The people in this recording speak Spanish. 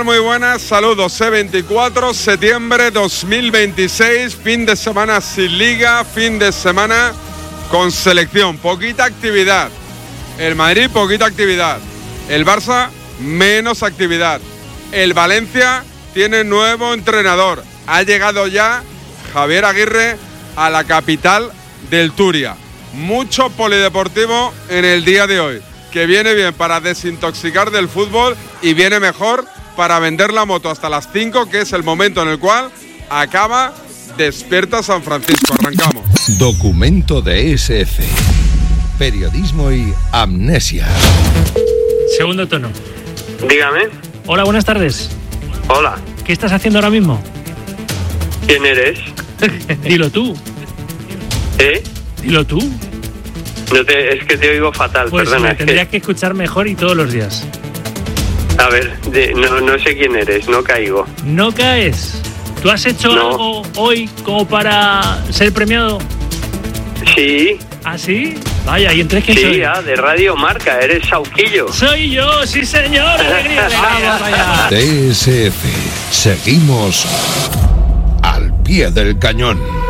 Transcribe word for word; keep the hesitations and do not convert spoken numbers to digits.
tal? Muy buenas, saludos. ¿eh? veinticuatro de septiembre de dos mil veintiséis, fin de semana sin liga, fin de semana con selección, poquita actividad. El Madrid, poquita actividad. El Barça, menos actividad. El Valencia tiene nuevo entrenador. Ha llegado ya Javier Aguirre a la capital del Turia. Mucho polideportivo en el día de hoy, que viene bien para desintoxicar del fútbol y viene mejor para vender la moto hasta las cinco, que es el momento en el cual acaba Despierta San Francisco. Arrancamos. Documento de S F. Periodismo y amnesia. Segundo tono. Dígame. Hola, buenas tardes. Hola. ¿Qué estás haciendo ahora mismo? ¿Quién eres? Dilo tú. ¿Eh? Dilo tú. No te, es que te oigo fatal, pues perdona. me tendrías que escuchar mejor y todos los días. A ver, de, no, no sé quién eres, no caigo. ¿No caes? ¿Tú has hecho no. algo hoy como para ser premiado? Sí. ¿Ah, sí? Vaya, ¿y entonces quién sí, soy? Sí, ah, de Radio Marca, eres Sauquillo. Soy yo, sí señor. Alegría, alegría, vaya. D S F. Seguimos al pie del cañón.